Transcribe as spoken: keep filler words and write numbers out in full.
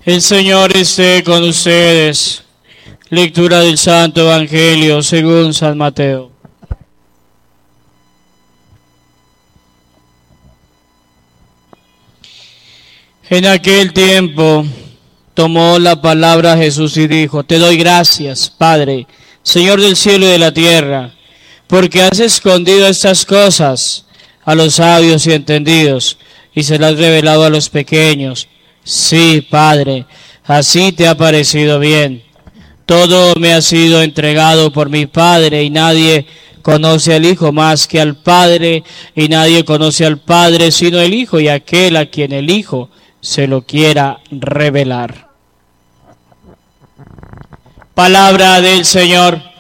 El Señor esté con ustedes. Lectura del Santo Evangelio según San Mateo. En aquel tiempo tomó la palabra Jesús y dijo: Te doy gracias, Padre, Señor del cielo y de la tierra, porque has escondido estas cosas a los sabios y entendidos y se las has revelado a los pequeños. Sí, Padre, así te ha parecido bien. Todo me ha sido entregado por mi Padre, y nadie conoce al Hijo más que al Padre, y nadie conoce al Padre sino el Hijo, y aquel a quien el Hijo se lo quiera revelar. Palabra del Señor.